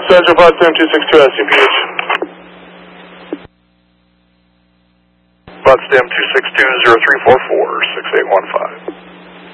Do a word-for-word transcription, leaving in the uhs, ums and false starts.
Central Potsdam two six two S C P H. Potsdam two six two zero three four four, six eight one five.